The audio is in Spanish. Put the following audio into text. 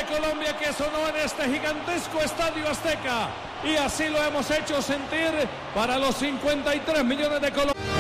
de Colombia que sonó en este gigantesco Estadio Azteca. Y así lo hemos hecho sentir para los 53 millones de colombianos.